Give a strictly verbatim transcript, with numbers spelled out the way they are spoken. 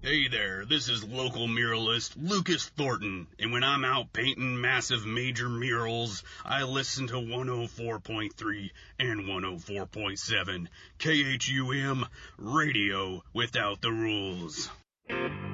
Hey there, this is local muralist Lucas Thornton, and when I'm out painting massive major murals, I listen to one oh four point three and one oh four point seven K H U M Radio Without the Rules.